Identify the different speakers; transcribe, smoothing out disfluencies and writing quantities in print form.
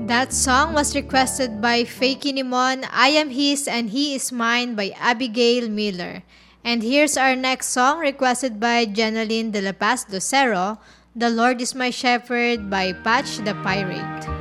Speaker 1: That song was requested by Fakey Nimon, I Am His and He Is Mine by Abigail Miller. And here's our next song requested by Jenaline de la Paz Docero, The Lord is My Shepherd by Patch the Pirate.